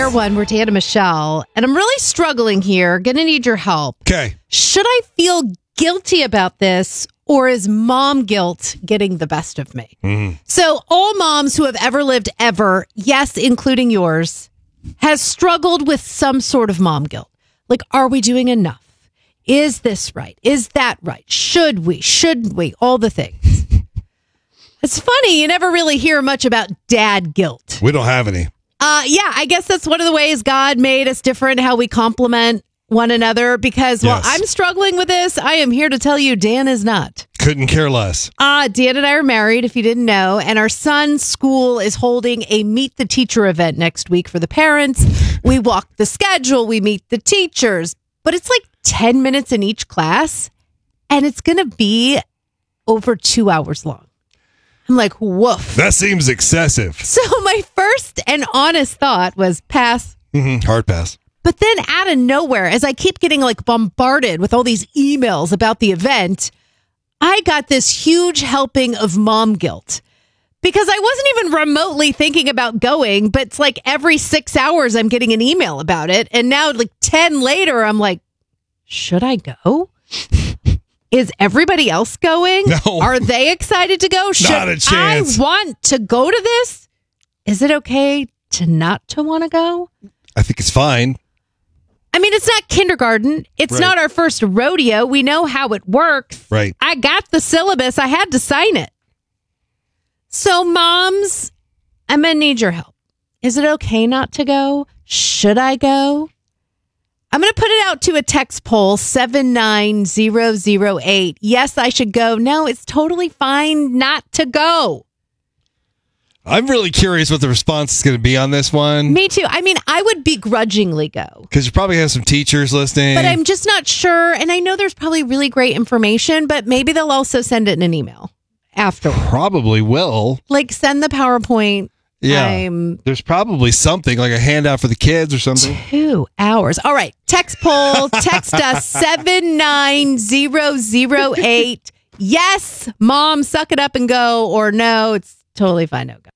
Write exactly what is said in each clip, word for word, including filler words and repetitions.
Air One, we're Dan and Michelle, and I'm really struggling here. Gonna need your help. Okay. Should I feel guilty about this, or is mom guilt getting the best of me? Mm. So all moms who have ever lived ever, yes, including yours, has struggled with some sort of mom guilt. Like, are we doing enough? Is this right? Is that right? Should we? Shouldn't we? All the things. It's funny, you never really hear much about dad guilt. We don't have any. Uh, yeah, I guess that's one of the ways God made us different, how we complement one another. Because while Yes. I'm struggling with this, I am here to tell you Dan is not. Couldn't care less. Uh, Dan and I are married, if you didn't know, and our son's school is holding a Meet the Teacher event next week for the parents. We walk the schedule, we meet the teachers, but it's like ten minutes in each class, and it's going to be over two hours long. I'm like, woof. That seems excessive. So my first and honest thought was pass. Mm-hmm. Hard pass. But then out of nowhere, as I keep getting like bombarded with all these emails about the event, I got this huge helping of mom guilt. Because I wasn't even remotely thinking about going, but it's like every six hours I'm getting an email about it. And now like ten later, I'm like, should I go? Is everybody else going? No. Are they excited to go? Should Not a chance. I want to go to this? Is it okay to not to want to go? I think it's fine. I mean, it's not kindergarten. It's Right. not our first rodeo. We know how it works. Right. I got the syllabus. I had to sign it. So, moms, I'm going to need your help. Is it okay not to go? Should I go? I'm going to put it out to a text poll, seven nine zero zero eight. Yes, I should go. No, it's totally fine not to go. I'm really curious what the response is going to be on this one. Me too. I mean, I would begrudgingly go. Because you probably have some teachers listening. But I'm just not sure. And I know there's probably really great information, but maybe they'll also send it in an email afterward. Probably will. Like send the PowerPoint. Yeah. I'm There's probably something like a handout for the kids or something. two hours. All right. Text poll. Text us seven nine zero zero eight. Yes, mom, suck it up and go. Or no, it's totally fine. No go.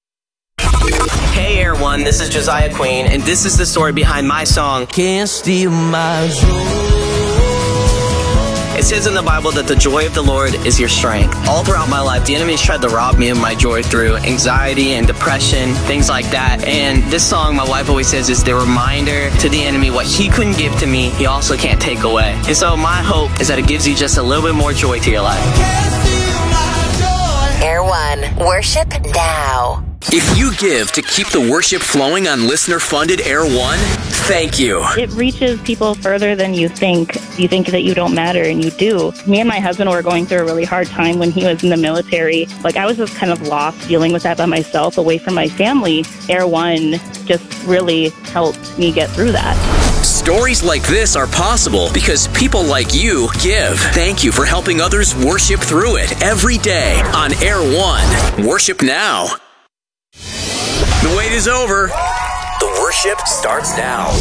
Hey Air One, this is Josiah Queen, and this is the story behind my song, Can't Steal My Joy. It says in the Bible that the joy of the Lord is your strength. All throughout my life, the enemy's tried to rob me of my joy through anxiety and depression, things like that. And this song, my wife always says, is the reminder to the enemy what he couldn't give to me, he also can't take away. And so my hope is that it gives you just a little bit more joy to your life. Air One, worship now. If you give to keep the worship flowing on listener-funded Air One, thank you. It reaches people further than you think. You think that you don't matter, and you do. Me and my husband were going through a really hard time when he was in the military. Like, I was just kind of lost dealing with that by myself, away from my family. Air One just really helped me get through that. Stories like this are possible because people like you give. Thank you for helping others worship through it every day on Air One. Worship now. The wait is over. The worship starts now.